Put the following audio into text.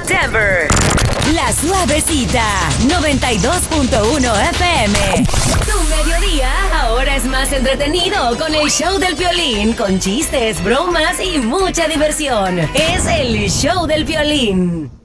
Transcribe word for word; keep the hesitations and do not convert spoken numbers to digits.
Denver. La Suavecita, noventa y dos punto uno F M. Tu mediodía ahora es más entretenido con el show del Piolín, con chistes, bromas y mucha diversión. Es el show del Piolín.